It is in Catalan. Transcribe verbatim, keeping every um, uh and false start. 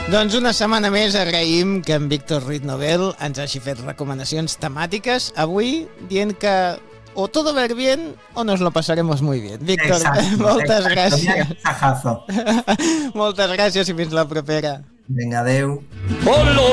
Doncs una setmana més agraïm que en Víctor Ruiz Nobel ens hagi fet recomanacions temàtiques avui dient que o todo va bien o nos lo pasaremos muy bien. Víctor, exacto, moltes exacto. gràcies. Moltes gràcies i fins la propera. Vinga, adeu.